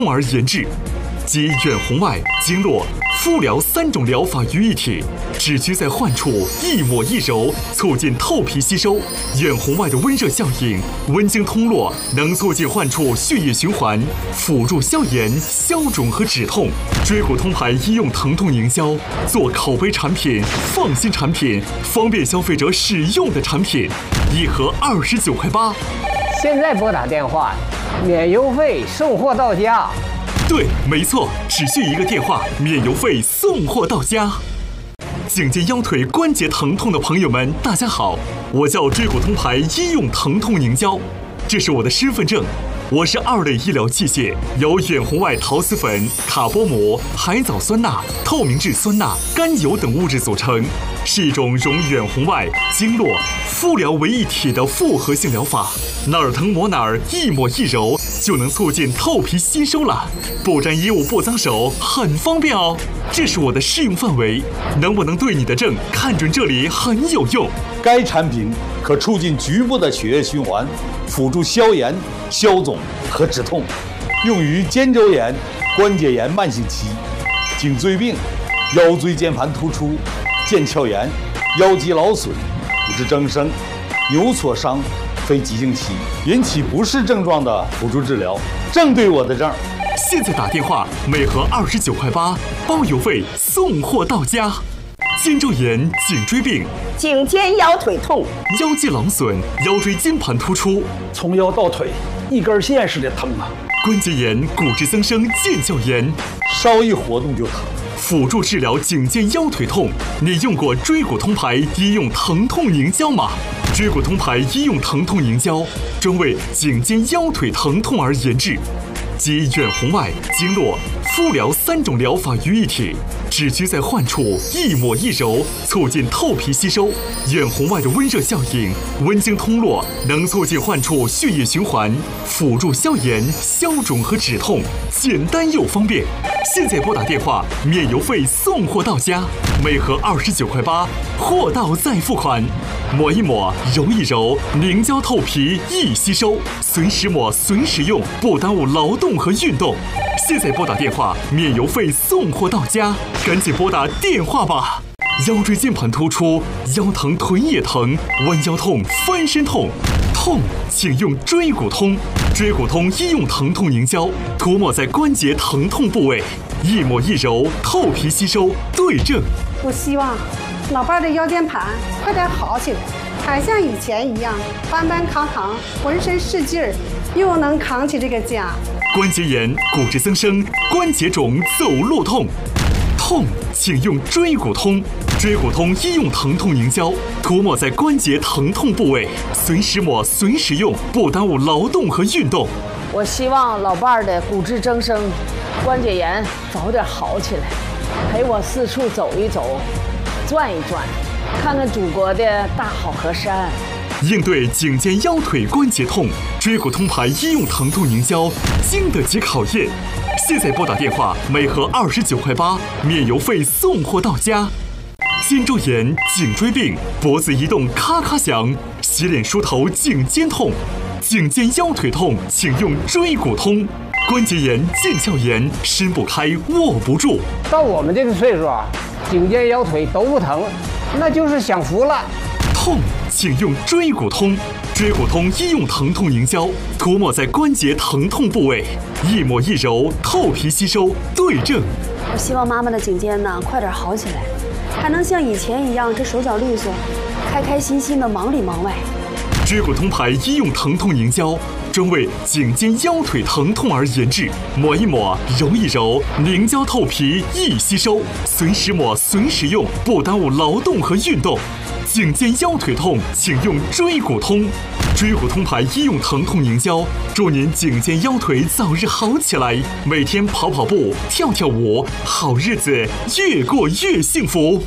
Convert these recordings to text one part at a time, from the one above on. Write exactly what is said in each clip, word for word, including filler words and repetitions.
而研制，集远红外、经络、敷疗三种疗法于一体，只需在患处一抹一揉，促进透皮吸收。远红外的温热效应，温经通络，能促进患处血液循环，辅助消炎、消肿和止痛。椎骨通牌医用疼痛凝胶，做口碑产品、放心产品、方便消费者使用的产品，一盒二十九块八。 现在拨打电话，免邮费送货到家。 对，没错，只需一个电话，免邮费送货到家。颈肩腰腿关节疼痛的朋友们，大家好，我叫椎骨通牌医用疼痛凝胶，这是我的身份证。我是二类医疗器械，由远红外陶瓷粉、卡波膜、海藻酸钠、透明质酸钠、甘油等物质组成，是一种融远红外、经络、敷疗为一体的复合性疗法。哪儿疼抹哪儿，一抹一揉就能促进透皮吸收了，不沾衣物不脏手，很方便哦。这是我的适用范围，能不能对你的症看准这里很有用。 该产品可促进局部的血液循环，辅助消炎、消肿和止痛，用于肩周炎、关节炎慢性期、颈椎病、腰椎间盘突出、腱鞘炎、腰肌劳损、骨质增生、扭挫伤、非急性期引起不适症状的辅助治疗，正对我的症。 现在打电话，每盒二十九块八，包邮费送货到家。肩周炎、颈椎病、 颈肩腰腿痛、 腰肌劳损、腰椎间盘突出， 从腰到腿一根线似的疼啊！ 关节炎、骨质增生、腱鞘炎， 稍一活动就疼。 辅助治疗颈肩腰腿痛，你用过椎骨通牌医用疼痛凝胶吗？椎骨通牌医用疼痛凝胶专为颈肩腰腿疼痛而研制，集远红外、经络、敷疗三种疗法于一体，只需在患处一抹一揉，促进透皮吸收。远红外的温热效应，温经通络，能促进患处血液循环，辅助消炎、消肿和止痛，简单又方便。现在拨打电话，免邮费送货到家，每盒二十九块八，货到再付款。抹一抹，揉一揉，凝胶透皮易吸收，随时抹随时用，不耽误劳动和运动。现在拨打电话，免邮费送货到家，赶紧拨打电话吧。腰椎间盘突出、腰疼、臀也疼、弯腰痛、翻身痛，痛请用椎骨通。椎骨通医用疼痛凝胶，涂抹在关节疼痛部位，一抹一揉，透皮吸收，对症。 我希望老伴的腰间盘快点好起来，还像以前一样搬搬扛扛，浑身是劲儿，又能扛起这个家。 关节炎、骨质增生、关节肿、走路痛，痛请用椎骨通。椎骨通医用疼痛凝胶，涂抹在关节疼痛部位，随时抹随时用，不耽误劳动和运动。 我希望老伴儿的骨质增生、关节炎早点好起来，陪我四处走一走，转一转，看看祖国的大好河山。 应对颈肩腰腿关节痛，椎骨通牌医用疼痛凝胶经得起考验。现在拨打电话，每盒二十九块八，免邮费送货到家。肩周炎、颈椎病、脖子移动咔咔响，洗脸梳头颈肩痛，颈肩腰腿痛请用椎骨通。关节炎、腱鞘炎，伸不开握不住。 到我们这个岁数啊，颈肩腰腿都不疼，那就是享福了。 痛请用椎骨通。椎骨通医用疼痛凝胶，涂抹在关节疼痛部位，一抹一揉，透皮吸收，对症。 我希望妈妈的颈肩呢快点好起来，还能像以前一样这手脚利索，开开心心的忙里忙外。 椎骨通牌医用疼痛凝胶专为颈肩腰腿疼痛而研制，抹一抹，揉一揉，凝胶透皮易吸收，随时抹随时用，不耽误劳动和运动。颈肩腰腿痛请用椎骨通。椎骨通牌医用疼痛凝胶，祝您颈肩腰腿早日好起来，每天跑跑步、跳跳舞，好日子越过越幸福。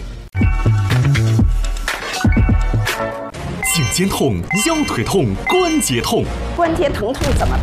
颈肩痛、腰腿痛、关节痛， 关节疼痛怎么办？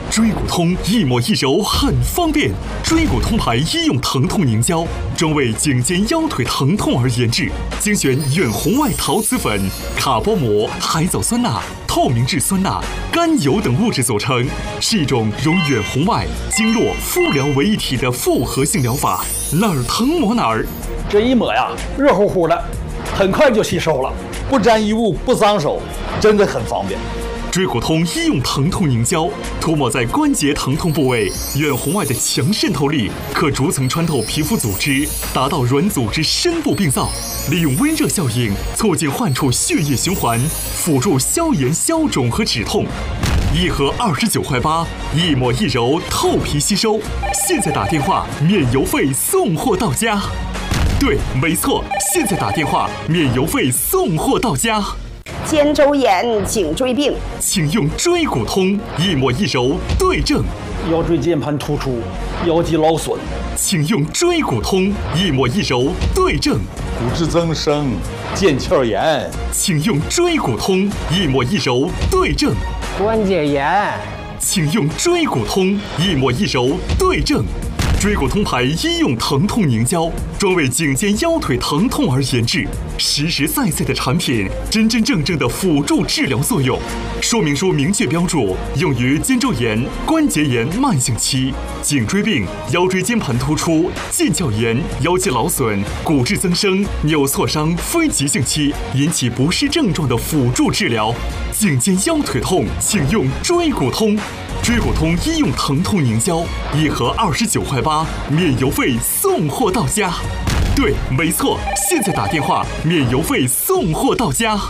椎骨通一抹一揉很方便。椎骨通牌医用疼痛凝胶，专为颈肩腰腿疼痛而研制，精选远红外陶瓷粉、卡波膜、海藻酸钠、透明质酸钠、甘油等物质组成，是一种融远红外、经络、敷疗为一体的复合性疗法，哪儿疼抹哪儿。 这一抹呀，热乎乎的，很快就吸收了， 不沾衣物，不脏手，真的很方便。 椎骨通医用疼痛凝胶，涂抹在关节疼痛部位，远红外的强渗透力可逐层穿透皮肤组织，达到软组织深部病灶，利用温热效应促进患处血液循环，辅助消炎消肿和止痛。一盒二十九块八，一抹一揉，透皮吸收。现在打电话免邮费送货到家。对，没错，现在打电话免邮费送货到家。 肩周炎、颈椎病， 请用椎骨通，一抹一揉对症。 腰椎间盘突出、腰肌劳损， 请用椎骨通，一抹一揉对症。 骨质增生、腱鞘炎， 请用椎骨通，一抹一揉对症。 关节炎， 请用椎骨通，一抹一揉对症。椎骨通牌医用疼痛凝胶，专为颈肩腰腿疼痛而研制，实实在在的产品，真真正正的辅助治疗作用。说明书明确标注，用于肩周炎、关节炎慢性期、颈椎病、腰椎间盘突出、腱鞘炎、腰肌劳损、骨质增生、扭挫伤非急性期引起不适症状的辅助治疗。颈肩腰腿痛，请用椎骨通。椎骨通医用疼痛凝胶，一盒二十九块八，免邮费送货到家。对，没错，现在打电话免邮费送货到家。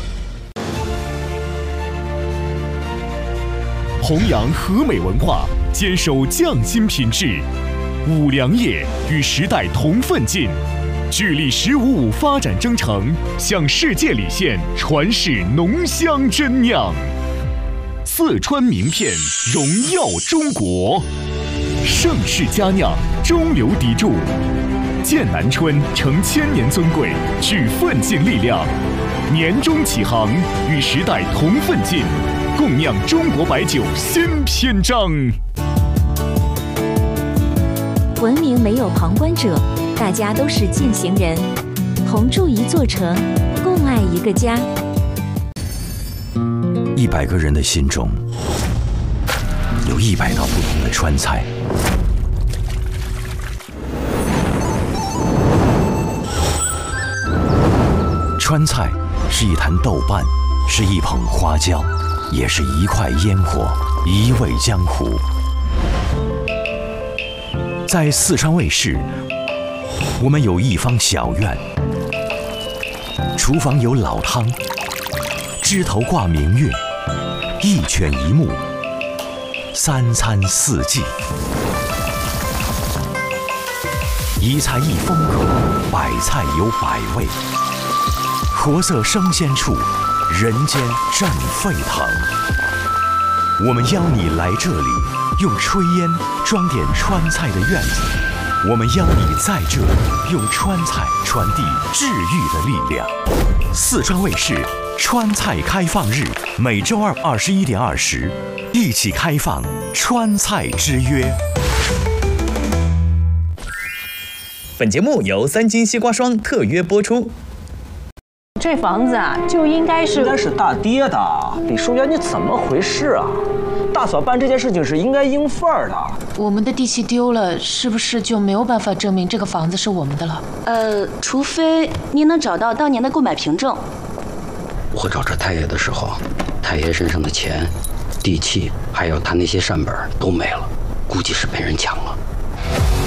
弘扬和美文化，坚守匠心品质。五粮液与时代同奋进，聚力十五五发展征程，向世界礼献传世浓香真酿。四川名片荣耀中国，盛世佳酿中流砥柱，剑南春承千年尊贵，具奋进力量。年终起航，与时代同奋进，共酿中国白酒新篇章。 文明没有旁观者，大家都是践行人，同筑一座城，共爱一个家。 一百个人的心中，有一百道不同的川菜。川菜是一坛豆瓣，是一捧花椒，也是一块烟火，一味江湖。在四川卫视，我们有一方小院，厨房有老汤，枝头挂明月，一犬一木，三餐四季，一菜一风格，百菜有百味，活色生鲜处，人间正沸腾。我们邀你来这里，用炊烟装点川菜的院子。我们邀你在这里，用川菜传递治愈的力量。四川卫视川菜开放日，每周二二十一点二十，一起开放川菜之约。 本节目由三金西瓜霜特约播出。 这房子啊，就应该是应该是大爹的。李淑媛，你怎么回事啊？大嫂办这件事情是应该应份儿的。 我们的地契丢了，是不是就没有办法证明这个房子是我们的了？ 呃，除非您能找到当年的购买凭证。 我找着太爷的时候，太爷身上的钱、地契，还有他那些善本都没了，估计是被人抢了。